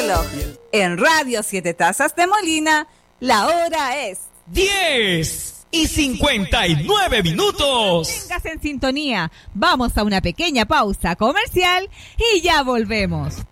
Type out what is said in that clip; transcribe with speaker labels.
Speaker 1: reloj. En Radio 7 Tazas de Molina, la hora es
Speaker 2: 10:59.
Speaker 3: Tengas en sintonía. Vamos a una pequeña pausa comercial y ya volvemos.